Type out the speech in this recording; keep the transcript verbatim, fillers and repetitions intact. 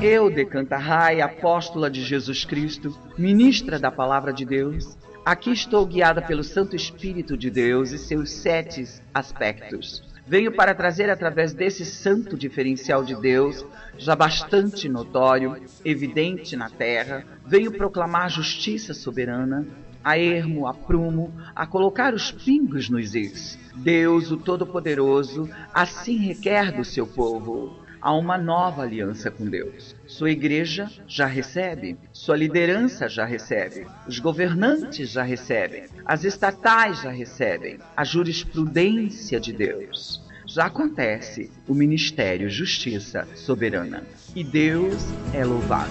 Eu, Decanta Rai, apóstola de Jesus Cristo, ministra da Palavra de Deus, aqui estou guiada pelo Santo Espírito de Deus e seus sete aspectos. Venho para trazer através desse santo diferencial de Deus, já bastante notório, evidente na terra, venho proclamar justiça soberana, a ermo, a prumo, a colocar os pingos nos is. Deus, o Todo-Poderoso, assim requer do seu povo. Há uma nova aliança com Deus. Sua igreja já recebe, sua liderança já recebe, os governantes já recebem, as estatais já recebem, a jurisprudência de Deus. Já acontece o Ministério Justiça Soberana. E Deus é louvado.